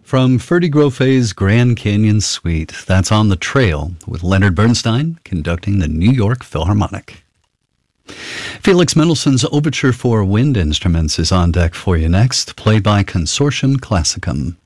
From Ferdy Groffe's Grand Canyon Suite, that's On the Trail, with Leonard Bernstein conducting the New York Philharmonic. Felix Mendelssohn's Overture for Wind Instruments is on deck for you next, played by Consortium Classicum.